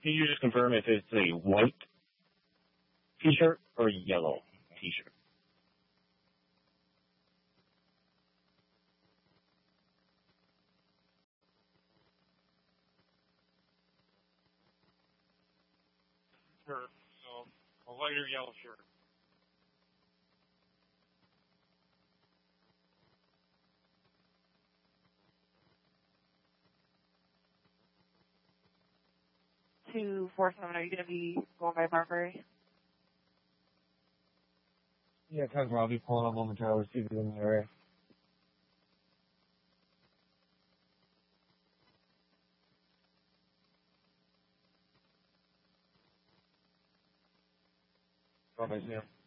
Can you just confirm if it's a white T-shirt or a yellow T-shirt? Shirt, so a white or yellow shirt. Two, 4, 7, are you going to be going by Marbury? Yeah, Tucker, I'll be pulling up momentarily, see if he's in the area. Probably see him.